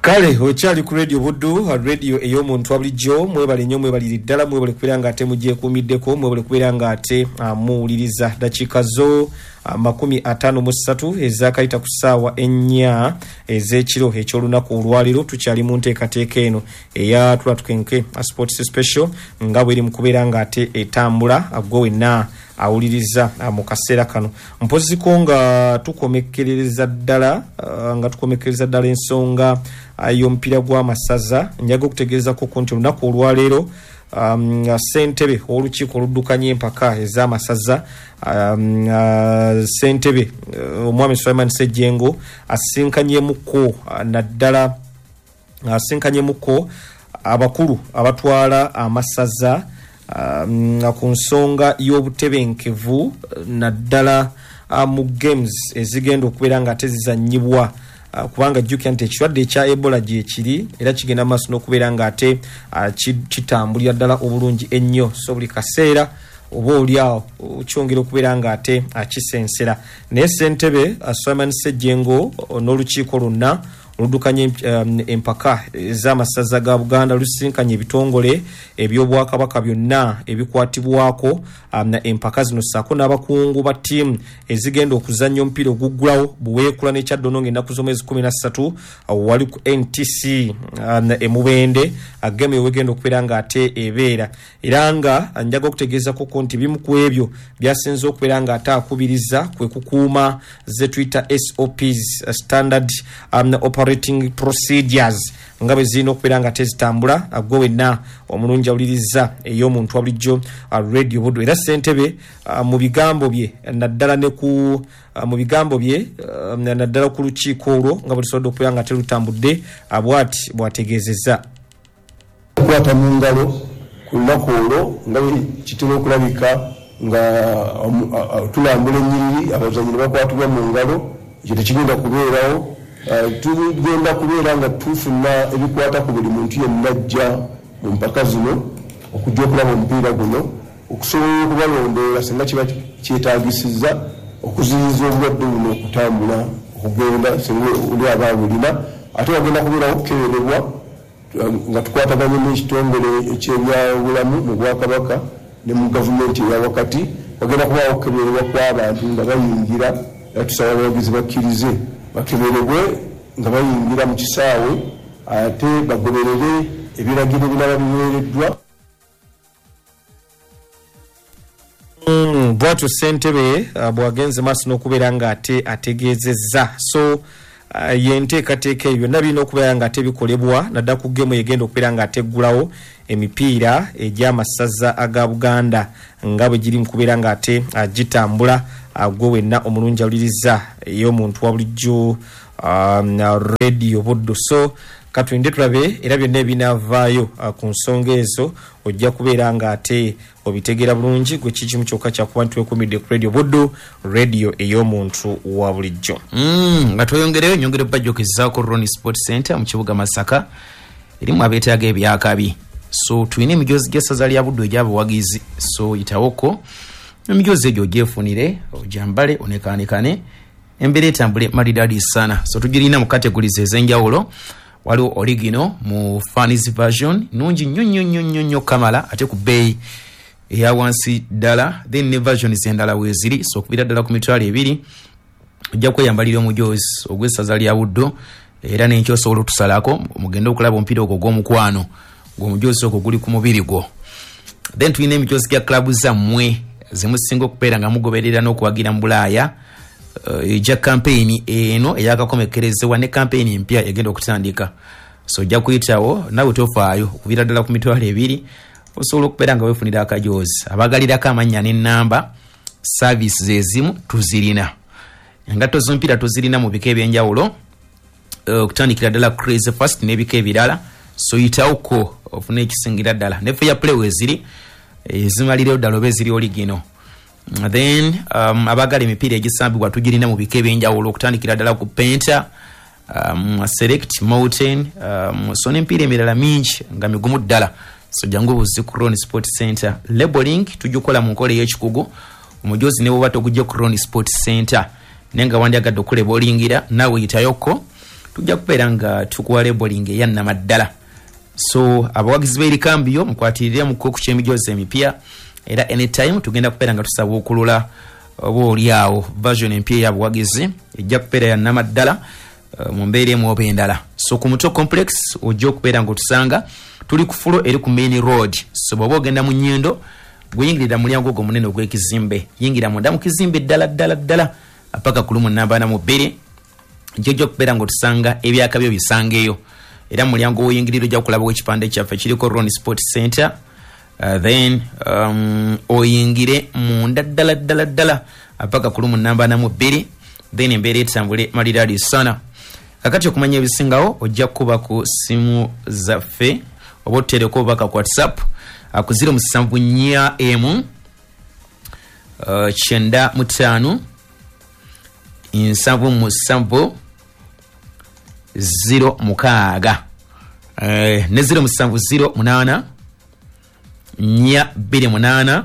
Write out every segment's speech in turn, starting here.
Kale ochali ku radio Buddu radio eyomuntu abulijjo mwebale nnyo mwebali ddala mwebale kubiranga ate mujje kumiddeko mwebale kubiranga ate muwuliriza dakika zo 53 ezakaita ku ssaawa 4 ez'ekiro eky'olunaku olwaliro tukyali mu nteekateeka eno eya tulatukenke sports special nga bweri mu kubiranga ate etambula agwo wenna awuliriza mu kaseera kano mpoziko nga tukomekereza ddala ensonga y'omupiira gw'amasaza njaga okutegeeza ko konti olunaku olwaleero ssentebe olukiiko oluddukanya empaka ez'amasaza ssentebe omwami Sulaiman Ssejjengo asinkanyemukko abakulu abatwala amasaza ku nsonga y'obutebenkevu naddala mu games ezigenda okubeera nga tezizannyibwa kubanga jjukira nti ekirwadde ekya Ebola gye kiri era kigenda maaso n'okubeera nga ate kitambulira ddala obulungi ennyo so buli kaseera oba oliawo kyongera okubeera nga ate kisensera naye ssentebe Sulaiman Ssejjengo n'olukiiko lwonna oludukanye empaka ez'amasaza ga Buganda lusinkanye ebitongole eby'obwakabaka byonna ebikwatibwako na empaka zino ssaako n'abakungu ba ttiimu ezigenda okuzannya omupiira oguggulawo buweekula n'ekyaddono ng'ennaku z'omwezi 13 wali ku NTC Mubende ageme wegenda okubeera nga ate ebeera era nga njaga okutegeezako ko nti bimu ku ebyo byasinze okubeera nga ate akubiriza kwe kukuuma ze tuyita SOPs standard operating procedures nga bwe zirina okubeera nga tezitambula agwo wenna omulungi awuliriza ey'omuntu abulijjo radio Buddu era ssentebe mu bigambo bye naddala naddala ku lukiiko olwo nga bwe lusobodde okubeera nga terutambudde bw'ati bw'ategeezezza okukwata mu ngalo ku lunaku olwo nga kitera okulabika nga tulambula ennyiriri abazanyi ne bakwatibwa mu ngalo ekyo tekigenda kubeerawo tugenda kubeera nga tufuna ebikwata ku buli muntu yenna ajja mu mpaka zino okujja okulaba omupiira guno okusobola okubalondoola singa kiba kyetaagisizza okuziyiza obulwadde buno okutambula okugenda singa oli aba bulina ate bagenda kubeerawo okukeberebwa nga tukwataganye n'ekitongole eky'ebyobulamu mu Bwakabaka ne mu gavumenti eya wakati bagenda kubaawo okukeberebwa kw'abantu nga bayingira era tusaba abawagizi bakkirize bakeberebwe nga bayingira mu kisaawe ate bagoberere ebiragiro ebirala biweereddwa bwatyo ssentebe bwagenze maaso n'okubeera nga ate ategeezezza so yenteekateeka ebyo byonna birina okubeera nga ate bikolebwa naddala ku gemu egenda okubeera nga ateggulawo emipiira egy'amasaza aga Buganda nga bwe giri mu kubeera nga ate gitambula gwe wenna omulungi awuliriza ey'omuntu wa bulijjo radio Buddu so katwende tulabe era byonna ebinaavaayo ku nsonga ezo ojja kubeera nga ate obitegeera bulungi gwe kikimu kyokka kyakuba nti twekumidde ku radio Buddu radio ey'omuntu wa bulijjo nga tweyongereyo nyongere bajjokezaako Ronnie Sport Center mu kibuga Masaka erimu abeetaaga ebyakabi so tulina emijoozi gy'essaza lya Buddu egy'abawagizi so yitawoko emijoozi egyo ogyefunire ojambale onekaanekane embeera etambule maridadi sana so tugirina mu categories ez'enjawulo waliwo original mu Fanny's version nungi nnyo kamala ate ku bbeeyi eya wansi ddala then ne versions endala weeziri so okubira ddala ku mitwalo 2 ojja kweyambalira omujoozi ogw'essaza lya Buddu era n'enkyo osobola otusalako mugende okulaba omupiira ogwo gw'omukwano ng'omujoozi ogwo guli ku mubiri gwo then tulina emijoozi gya klabu zammwe zimusinga okubeera nga mugoberera n'okuwagira mu Bulaaya ejja campaign eno eyakakomekerezebwa ne campaign empya egenda okutandika so ojja kuyitawo nawe tofaayo okubira ddala ku mitwalo 2 osobola okubeera nga weefunira akajoozi abagalirako amannya n'ennamba services ezimu tuzirina engatto z'omupiira tuzirina mu bika ebyenjawulo okutandikira ddala crazy fast n'ebika ebirala so yitawuko ofuna ekisingira ddala ne fair play weeziri ezimalirayo ddala oba eziri oligino then abagala emipiira egisambibwa tugirina mu bika ebyenjawulo okutandikira ddala ku Penta Select Mountain so n'emipiira emirala mingi nga migumu ddala so jangu buzi ku Ronnie Sport Center labeling tujjukola mu nkola y'ekikugu omujoozi ne bwoba togujja ku Ronnie Sport Center nenga wandyagadde okuleba olingira nawe yitayoko tujja kubeera nga tukuwa labeling eya Namaddala. So abawagizi b'eri kambiyo mukwatirire muko ku ky'emijoozi emipya era anytime tugenda kubeera nga tusaba okulula oba oliawo version empya ya buwagizi ejja kubeera ya Namaddala mu mbeera emu oba endala. So ku Muto complex ojja okubeera nga otusanga tuli ku fulo eri ku main road. So bw'oba ogenda mu Nnyendo gweyingirira mulyango gwo munene ogw'ekizimbe, yingira munda mu kizimbe ddala apaka ku lumu namba na mu bbiri ojja kubeera nga otusanga ebyaka byo bisangeeyo. Era mulyango woyingirira ojja kulabawo ekipande kyaffe kiriko Ron Sport Center. Then oyingire munda ddala apaka ku lumu namba na mu bbiri, then embeera etambule maliraadi sana. Kakati okumanya ebisingawo ojja kuba ku simu zaffe oba otutereko obubaka ku WhatsApp ku 074 95 7 0 ne 070 8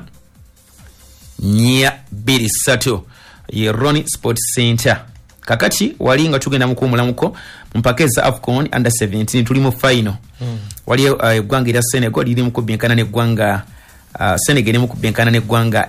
23 ye Ronnie Sport Center. Kakati wali nga tugenda mukumulamuko mpaka za AFCON under 17 tuli mu final. Wali eggwanga erya Senegal liri mu kubyenkana n'eggwanga Senegal mu kubyenkana n'eggwanga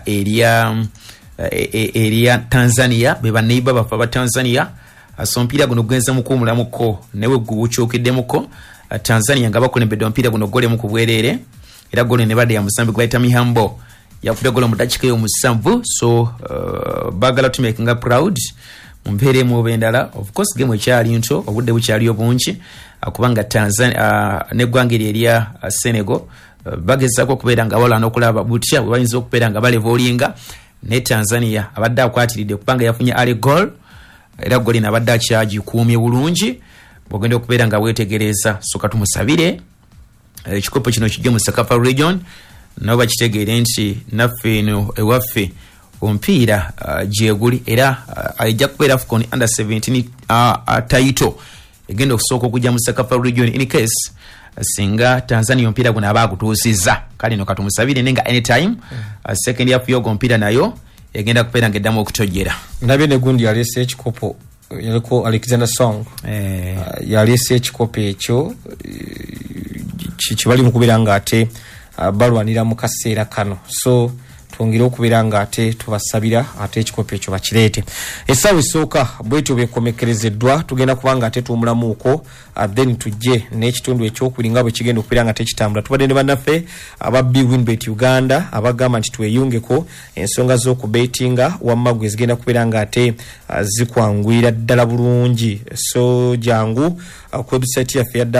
erya Tanzania be baneiba bafa ba Tanzania. Asompira guno gwenza mukumulamuko newe gubukyukiddemuko Tanzania nga bakulembedde omupiira guno gole mu kubwerere era gole ne bade ya musambi gwaita Mihambo yakuba gole mu dakika yo musambu. So bagala to make nga proud mumpeere mu bendala. Of course game ekyali nto obudde bukyali obungi akubanga Tanzania n'eggwanga erya Senegal bagezako okubeera nga balwana okulaba butya bayinza okubeera nga balevolinga ne Tanzania abadde akwatiridde kubanga yafunye ale goal era goli nabadde akyagikuumye bulungi bwogenda okubeera nga weetegereza. So katumusabire ekikopo kino kijje mu Sakafa region nabo bakitegeere nti naffe eno ewaffe omupiira gyeguli era ajja kubeera AFCON under 17 title egenda okusooka okujja mu Sakafa region in case singa Tanzania omupiira guno aba agutuusizza. Kale no katumusabire nenga anytime second half y'ogwo mpira nayo egenda kubeera ng'eddamu okutojjera. Ndabye ne gundi yaleese ekikopo yaliko Alexander Song yaleese ekikopo ekyo kibali mu kubeera ng'ate balwanira mu kaseera kano. So twongere okubeera ng'ate tubasabira ate ekikopo ekyo bakireete. Essaawa esooka bwetyo bekomekerezeddwa tugenda kubanga ate tuwumulamuuko then tujje n'ekitundu ekyokubiri nga bwe kigenda okubeera nga tekitambula. Tubadde ne bannaffe aba BWinBet Uganda abagamba nti tweyungeko ensonga z'okubeetinga wamma gwe zigenda kubeera ng'ate zikwanguyira ddala bulungi. So jangu ku website yaffe ya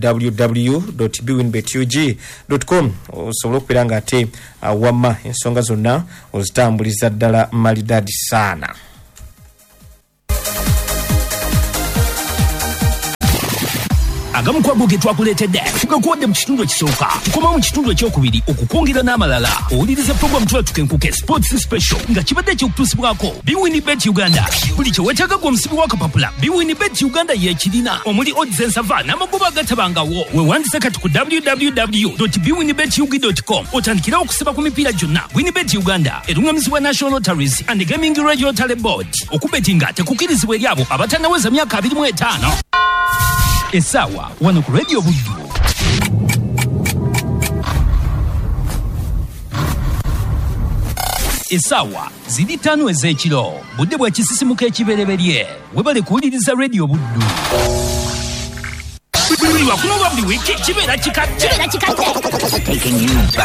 www.bwinbetug.com osobola okubeera ng'ate wamma ensonga zonna ozitambuliza ddala malidadi sana. Agamu kwa goge twakuleetedde tugakuwadde mu kitundu ekisooka tukoma mu kitundu ekyokubiri okukwongera n'amalala owuliriza program tukenkuke sports special nga kibadde ekyokutuusibwako BWinBet Uganda. Buli kye weetaaga gwe omusibi w'akapapula BWinBet Uganda yeekirina omuli odds ensava n'amagoba agatabangawo. Weewandise kati ku www.bwinbetug.com otandikira okusiba ku mipiira gyonna. WinBet Uganda erungamizibwa National Lotteries and Gaming Regulatory Board. Okubetinga tekukirizibwa eri abo abatannaweza myaka 25. Esawa wano ku Radio Buddu. Esawa ziri 5 ez'ekiro budde bwa kisisimuka ekibereberye webale kuwuliriza Radio Buddu. Buli wakuno buli wiki kibeera kikadde. Taking you back.